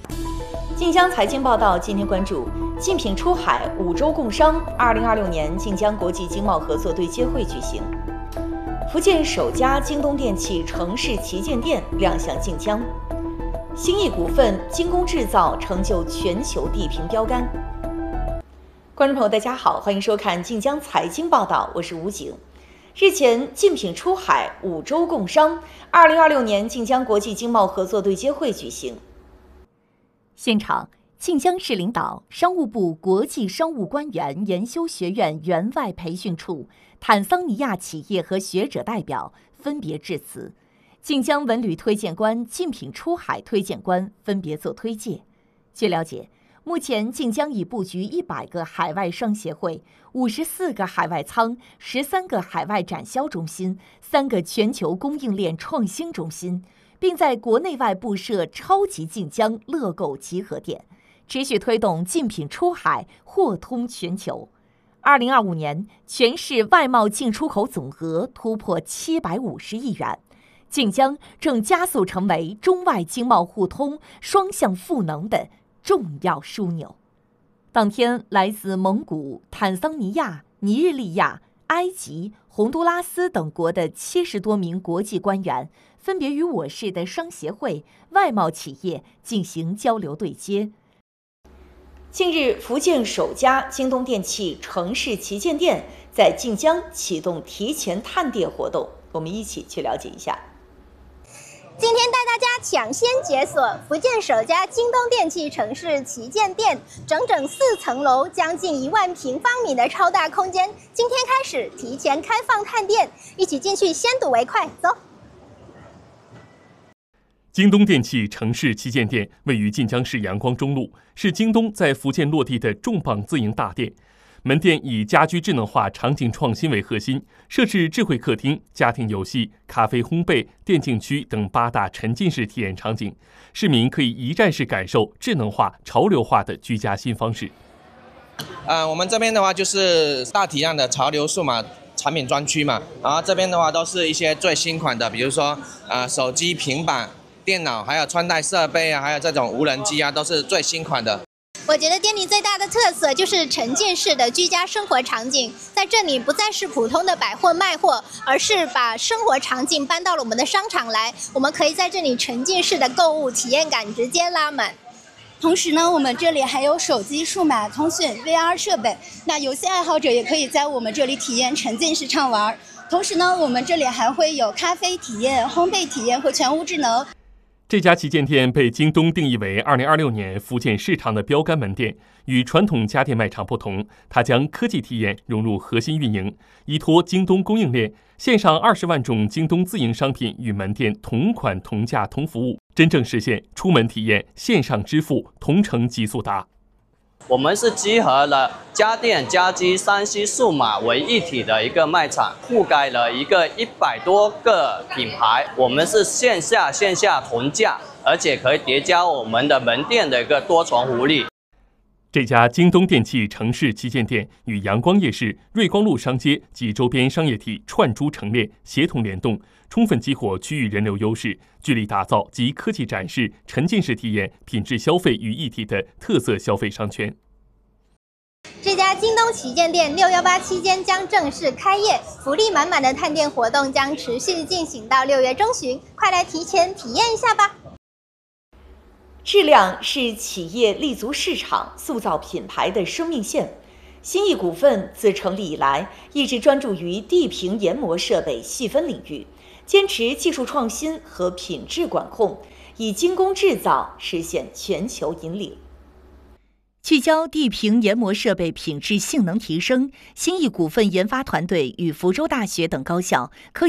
晋江财经报道今天关注：竞品出海，5洲共商，2026年晋江国际经贸合作对接会举行。福建首家京东电器城市旗舰店亮相晋江。兴义股份精工制造成就全球地平标杆。观众朋友，大家好，欢迎收看晋江财经报道，我是吴景。日前，竞品出海，5洲共商，2026年晋江国际经贸合作对接会举行。现场，晋江市领导、商务部国际商务官员研修学院员外培训处、坦桑尼亚企业和学者代表分别致辞，晋江文旅推荐官、竞品出海推荐官分别作推介。据了解，目前晋江已布局100个海外商协会、54个海外仓、13个海外展销中心、3个全球供应链创新中心，并在国内外布设超级晋江乐购集合店，持续推动竞品出海货通全球。2025年，全市外贸进出口总额突破750亿元，晋江正加速成为中外经贸互通、双向赋能的重要枢纽。当天，来自蒙古、坦桑尼亚、尼日利亚、埃及、洪都拉斯等国的70多名国际官员，分别与我市的商协会、外贸企业进行交流对接。近日，福建首家京东电器城市旗舰店在晋江启动提前探店活动，我们一起去了解一下。 今天带大家抢先解锁福建首家京东电器城市旗舰店，整4层楼，将近1万平方米的超大空间。今天开始提前开放探店，一起进去先睹为快，走。 京东电器城市旗舰店位于晋江市阳光中路，是京东在福建落地的重磅自营大店。门店以家居智能化场景创新为核心，设置智慧客厅、家庭游戏、咖啡烘焙、电竞区等8大沉浸式体验场景，市民可以一站式感受智能化、潮流化的居家新方式。 我们这边的话就是大体量的潮流数码产品专区嘛，然后这边的话都是一些最新款的，比如说手机、平板、电脑，还有穿戴设备啊，还有这种无人机啊，都是最新款的。 我觉得店里最大的特色就是沉浸式的居家生活场景，在这里不再是普通的百货卖货，而是把生活场景搬到了我们的商场来，我们可以在这里沉浸式的购物体验感直接拉满。 同时呢，我们这里还有手机数码通讯 VR 设备，那游戏爱好者也可以在我们这里体验沉浸式畅玩。同时呢，我们这里还会有咖啡体验、烘焙体验和全屋智能。 这家旗舰店被京东定义为2026年福建市场的标杆门店。与传统家电卖场不同，它将科技体验融入核心运营，依托京东供应链，线上20万种京东自营商品与门店同款同价同服务，真正实现出门体验、线上支付同城极速达。 我们是集合了家电、家居、3C 数码为一体的一个卖场，覆盖了一个100多个品牌。我们是线下线下同价，而且可以叠加我们的门店的一个多重福利。 这家京东电器城市旗舰店与阳光夜市、瑞光路商街及周边商业体串珠成列，协同联动，充分激活区域人流优势，聚力打造集科技展示、沉浸式体验、品质消费于一体的特色消费商圈。 这家京东旗舰店618期间将正式开业，福利满满的探店活动将持续进行到6月中旬，快来提前体验一下吧！ 质量是企业立足市场、塑造品牌的生命线。兴义股份自成立以来，一直专注于地平研磨设备细分领域，坚持技术创新和品质管控，以精工制造实现全球引领。聚焦地平研磨设备品质性能提升，兴义股份研发团队与福州大学等高校科